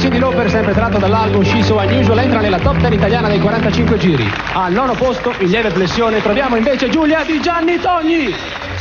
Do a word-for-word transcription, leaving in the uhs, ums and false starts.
Cyndi Lauper, sempre tratto dall'album She's So Unusual, entra nella top ten italiana dei quarantacinque giri. Al nono posto, in lieve flessione, troviamo invece Giulia di Gianni Togni.